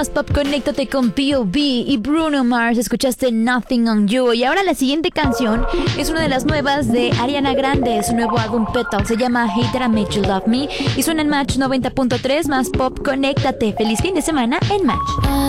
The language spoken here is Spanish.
Pop, conéctate con P.O.V. y Bruno Mars. Escuchaste Nothing on You. Y ahora la siguiente canción es una de las nuevas de Ariana Grande. Su nuevo álbum Petal se llama Hate That I Made You Love Me y suena en Match 90.3 más Pop. Conéctate. Feliz fin de semana en Match.